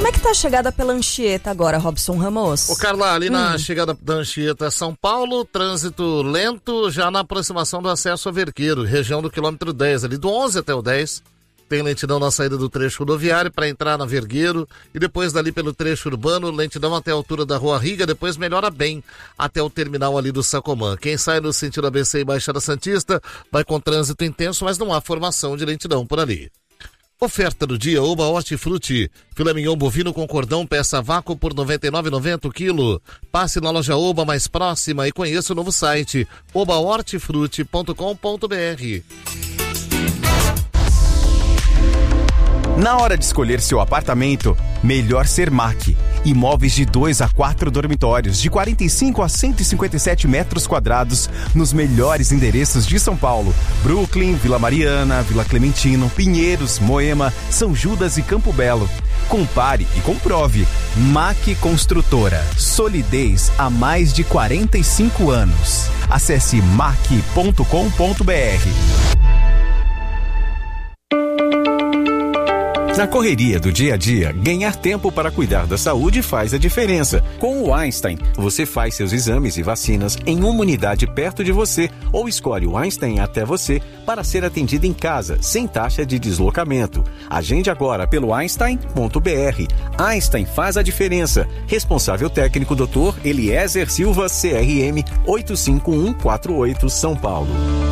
Como é que tá a chegada pela Anchieta agora, Robson Ramos? Ô Carla, ali na chegada da Anchieta São Paulo, trânsito lento já na aproximação do acesso a Vergueiro, região do quilômetro 10, ali do 11 até o 10. Tem lentidão na saída do trecho rodoviário para entrar na Vergueiro e depois dali pelo trecho urbano, lentidão até a altura da Rua Riga, depois melhora bem até o terminal ali do Sacomã. Quem sai no sentido ABC e Baixada Santista vai com trânsito intenso, mas não há formação de lentidão por ali. Oferta do dia, Oba Hortifruti, filé mignon bovino com cordão, peça vácuo por R$ 99,90 o quilo. Passe na loja Oba mais próxima e conheça o novo site, obahortifruti.com.br. Na hora de escolher seu apartamento, melhor ser MAC. Imóveis de 2 a 4 dormitórios, de 45 a 157 metros quadrados, nos melhores endereços de São Paulo. Brooklyn, Vila Mariana, Vila Clementino, Pinheiros, Moema, São Judas e Campo Belo. Compare e comprove. MAC Construtora. Solidez há mais de 45 anos. Acesse mac.com.br. Na correria do dia a dia, ganhar tempo para cuidar da saúde faz a diferença. Com o Einstein, você faz seus exames e vacinas em uma unidade perto de você ou escolhe o Einstein até você para ser atendido em casa, sem taxa de deslocamento. Agende agora pelo einstein.br. Einstein faz a diferença. Responsável técnico Dr. Eliezer Silva, CRM 85148, São Paulo.